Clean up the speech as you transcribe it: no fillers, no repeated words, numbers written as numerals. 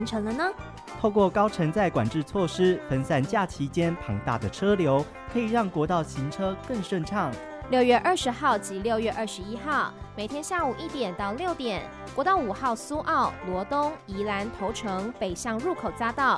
成了呢？ 透过高承载管制措施，分散假期间庞大的车流，可以让国道行车更顺畅。 6月20号及6月21号，每天下午1点到6点，国道5号苏澳、罗东、宜兰头城北向入口匝道